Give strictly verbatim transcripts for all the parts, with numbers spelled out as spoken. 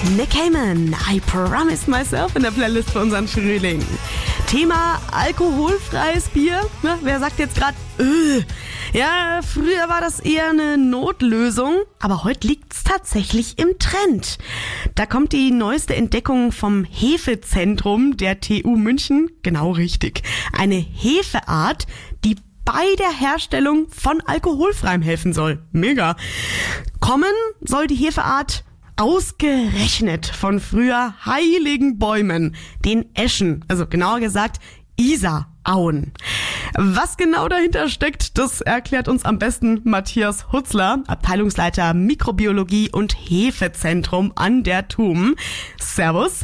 Nick Cayman, I Promised Myself in der Playlist für unseren Frühling. Thema alkoholfreies Bier. Ne? Wer sagt jetzt gerade, äh, ja, früher war das eher eine Notlösung, aber heute liegt's tatsächlich im Trend. Da kommt die neueste Entdeckung vom Hefezentrum der T U München, genau richtig. Eine Hefeart, die bei der Herstellung von alkoholfreiem helfen soll. Mega. Kommen soll die Hefeart ausgerechnet von früher heiligen Bäumen, den Eschen, also genauer gesagt Isarauen. Was genau dahinter steckt, das erklärt uns am besten Matthias Hutzler, Abteilungsleiter Mikrobiologie und Hefezentrum an der T U M. Servus.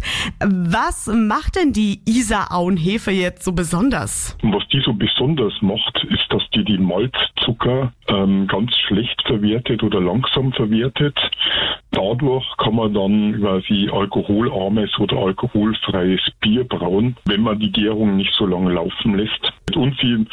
Was macht denn die Isarauenhefe jetzt so besonders? Was die so besonders macht, ist, dass die die Malzzucker ähm, ganz schlecht verwertet oder langsam verwertet. Dadurch kann man dann quasi alkoholarmes oder alkoholfreies Bier brauen, wenn man die Gärung nicht so lange laufen lässt. Und sie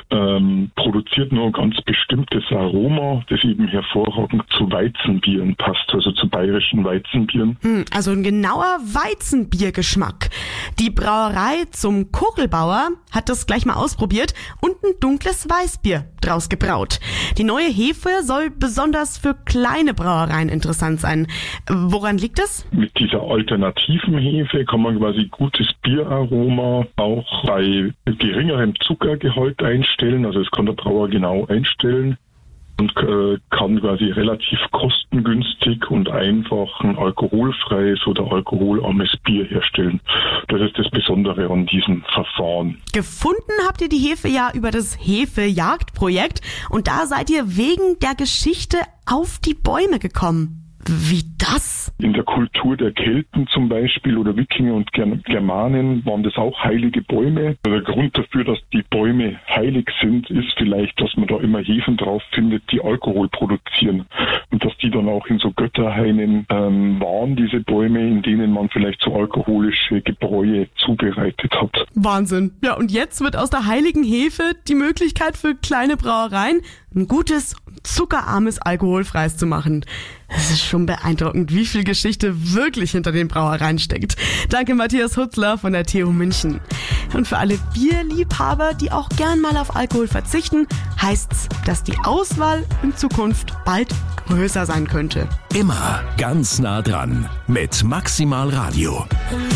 ähm, produziert nur ein ganz bestimmtes Aroma, das eben hervorragend zu Weizenbieren passt, also zu bayerischen Weizenbieren. Hm, also ein genauer Weizenbiergeschmack. Die Brauerei zum Kuchelbauer hat das gleich mal ausprobiert und ein dunkles Weißbier draus gebraut. Die neue Hefe soll besonders für kleine Brauereien interessant sein. Woran liegt es? Mit dieser alternativen Hefe kann man quasi gutes Bieraroma auch bei geringerem Zuckergehalt einstellen. Also das kann der Brauer genau einstellen und äh, kann quasi relativ kostengünstig und einfach ein alkoholfreies oder alkoholarmes Bier herstellen. Das ist das Besondere an diesem Verfahren. Gefunden habt ihr die Hefe ja über das Hefejagdprojekt und da seid ihr wegen der Geschichte auf die Bäume gekommen. Wie das? In der Kultur der Kelten zum Beispiel oder Wikinger und Germanen waren das auch heilige Bäume. Der Grund dafür, dass die Bäume heilig sind, ist vielleicht, dass man da immer Hefen drauf findet, die Alkohol produzieren. Und dass die dann auch in so Götterhainen ähm, waren, diese Bäume, in denen man vielleicht so alkoholische Gebräue zubereitet hat. Wahnsinn. Ja, und jetzt wird aus der heiligen Hefe die Möglichkeit für kleine Brauereien, ein gutes, zuckerarmes, alkoholfreies zu machen. Es ist schon beeindruckend, wie viel Geschichte wirklich hinter den Brauereien steckt. Danke Matthias Hutzler von der T U München. Und für alle Bierliebhaber, die auch gern mal auf Alkohol verzichten, heißt's, dass die Auswahl in Zukunft bald größer sein könnte. Immer ganz nah dran mit Maximal Radio.